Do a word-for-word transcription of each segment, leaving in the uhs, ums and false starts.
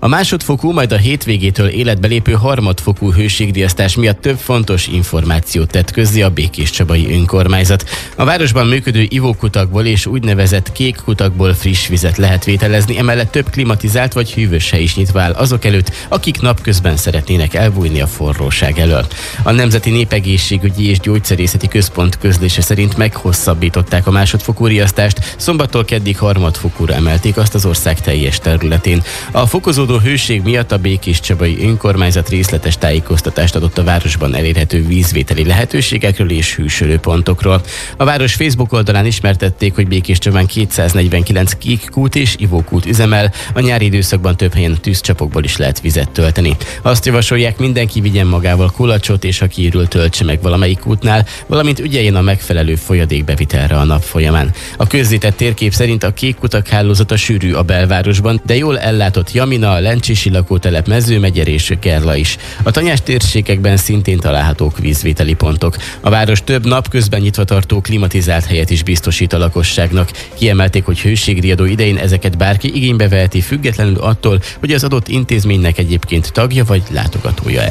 A másodfokú, majd a hétvégétől életbe lépő harmadfokú hőségriasztás miatt több fontos információt tett közzé a Békéscsabai önkormányzat. A városban működő ivókutakból és úgynevezett kék kutakból friss vizet lehet vételezni, emellett több klimatizált vagy hűvös hely is nyitva áll azok előtt, akik napközben szeretnének elbújni a forróság elől. A Nemzeti Népegészségügyi és Gyógyszerészeti Központ közlése szerint meghosszabbították a másodfokú riasztást, szombattól keddig harmadfokúra emelték azt az ország teljes területén. A fokozódó hőség miatt a Békéscsabai önkormányzat részletes tájékoztatást adott a városban elérhető vízvételi lehetőségekről és hűsölőpontokról. A város Facebook oldalán ismertették, hogy Békéscsabán kétszáznegyvenkilenc kék kút és ivókút üzemel, a nyári időszakban több helyen tűzcsapokból is lehet vizet tölteni. Azt javasolják, mindenki vigyen magával kulacsot, és ha kiürül, töltse meg valamelyik kútnál, valamint ügyeljen a megfelelő folyadékbevitelre a nap folyamán. A közzétett térkép szerint a kék kutak hálózata sűrű a belvárosban, de jól ellátott Jamina, Lencsési lakótelep, Mezőmegyer és Gerla is. A tanyás térségekben szintén találhatók vízvételi pontok. A város több napközben nyitva tartó klimatizált helyet is biztosít a lakosságnak. Kiemelték, hogy hőségriadó idején ezeket bárki igénybe veheti, függetlenül attól, hogy az adott intézménynek egyébként tagja vagy látogatója-e.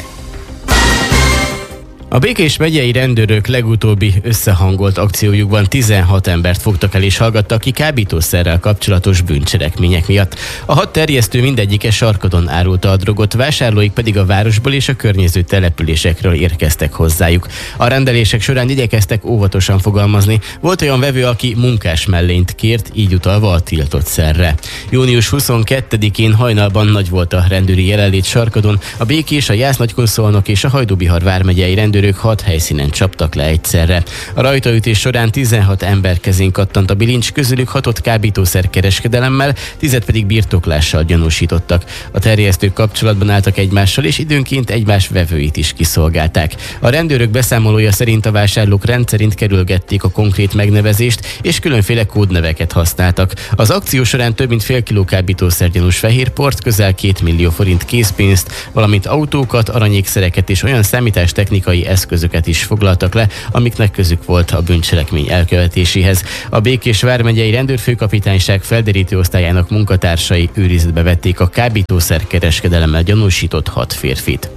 A Békés megyei rendőrök legutóbbi összehangolt akciójukban tizenhat embert fogtak el és hallgattak ki kábítószerrel kapcsolatos bűncselekmények miatt. A hat terjesztő mindegyike Sarkodon árulta a drogot, vásárlóik pedig a városból és a környező településekről érkeztek hozzájuk. A rendelések során igyekeztek óvatosan fogalmazni. Volt olyan vevő, aki munkás mellényt kért, így utalva a tiltott szerre. június huszonkettedikén hajnalban nagy volt a rendőri jelenlét Sarkodon. A Békés, a Jász-Nagykunszolnok és a Hajdúbihar vármegyei rendőrök hat helyszínen csaptak le egyszerre. A rajtaütés során tizenhat ember kezén kattant a bilincs, közülük hatot kábítószer kereskedelemmel, tízet pedig birtoklással gyanúsítottak. A terjesztők kapcsolatban álltak egymással, és időnként egymás vevőit is kiszolgálták. A rendőrök beszámolója szerint a vásárlók rendszerint kerülgették a konkrét megnevezést, és különféle kódneveket használtak. Az akció során több mint fél kiló kábítószergyanús fehérport, közel két millió forint készpénzt, valamint autókat, aranyékszereket és olyan számítástechnikai eszközöket is foglaltak le, amiknek közük volt a bűncselekmény elkövetéséhez. A Békés vármegyei rendőrfőkapitányság felderítő osztályának munkatársai őrizetbe vették a kábítószer kereskedelemmel gyanúsított hat férfit.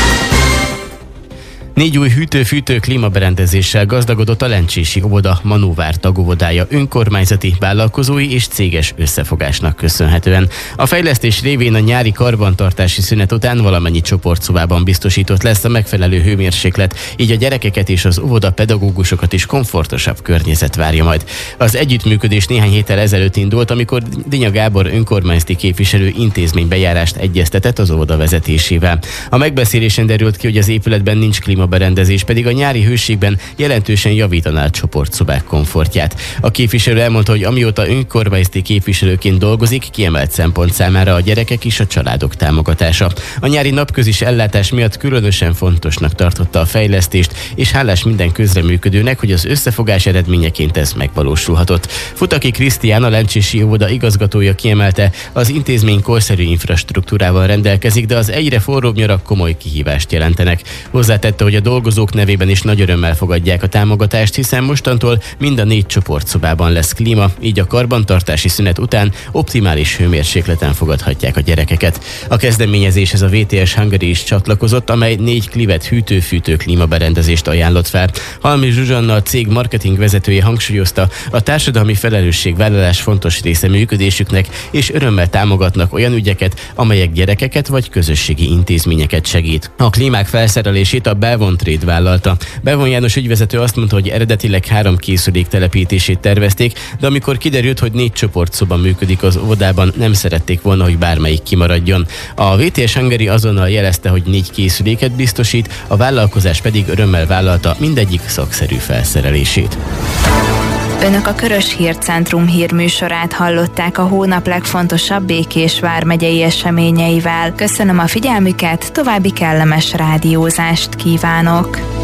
Négy új hűtő-fűtő klímaberendezéssel gazdagodott a Lencsési óvoda Manóvár tagóvodája önkormányzati, vállalkozói és céges összefogásnak köszönhetően. A fejlesztés révén a nyári karbantartási szünet után valamennyi csoportszobában biztosított lesz a megfelelő hőmérséklet, így a gyerekeket és az óvoda pedagógusokat is komfortosabb környezet várja majd. Az együttműködés néhány héttel ezelőtt indult, amikor Dinya Gábor önkormányzati képviselő intézménybejárást egyeztetett az óvoda vezetésével. A megbeszélésen derült ki, hogy az épületben nincs klíma A berendezés, pedig a nyári hőségben jelentősen javítaná a csoportszobák komfortját. A képviselő elmondta, hogy amióta önkormányzati képviselőként dolgozik, kiemelt szempont számára a gyerekek és a családok támogatása. A nyári napközis ellátás miatt különösen fontosnak tartotta a fejlesztést, és hálás minden közreműködőnek, hogy az összefogás eredményeként ez megvalósulhatott. Futaki Krisztián, a Lencsési óvoda igazgatója kiemelte, az intézmény korszerű infrastruktúrával rendelkezik, de az egyre forróbb nyarak komoly kihívást jelentenek. Hozzátette, hogy a dolgozók nevében is nagy örömmel fogadják a támogatást, hiszen mostantól mind a négy csoportszobában lesz klíma, így a karbantartási szünet után optimális hőmérsékleten fogadhatják a gyerekeket. A kezdeményezéshez a vé té es Hungary is csatlakozott, amely négy Clivet hűtő-fűtő klímaberendezést ajánlott fel. Halmi Zsuzsanna, a cég marketing vezetője hangsúlyozta, a társadalmi felelősségvállalás fontos része működésüknek, és örömmel támogatnak olyan ügyeket, amelyek gyerekeket vagy közösségi intézményeket segít. A klímák felszerelését a Belvon Trade vállalta. Belvon János ügyvezető azt mondta, hogy eredetileg három készülék telepítését tervezték, de amikor kiderült, hogy négy csoportszoba működik az óvodában, nem szerették volna, hogy bármelyik kimaradjon. A vé té es Hungary azonnal jelezte, hogy négy készüléket biztosít, a vállalkozás pedig örömmel vállalta mindegyik szakszerű felszerelését. Önök a Körös Hírcentrum hírműsorát hallották a hónap legfontosabb Békés vármegyei eseményeivel. Köszönöm a figyelmüket, további kellemes rádiózást kívánok!